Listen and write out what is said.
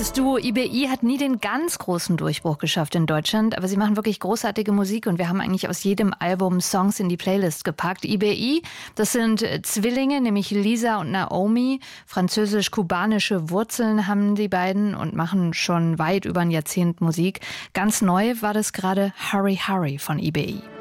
Das Duo IBI hat nie den ganz großen Durchbruch geschafft in Deutschland, aber sie machen wirklich großartige Musik und wir haben eigentlich aus jedem Album Songs in die Playlist gepackt. IBI, das sind Zwillinge, nämlich Lisa und Naomi. Französisch-kubanische Wurzeln haben die beiden und machen schon weit über ein Jahrzehnt Musik. Ganz neu war das gerade Hurry Hurry von IBI.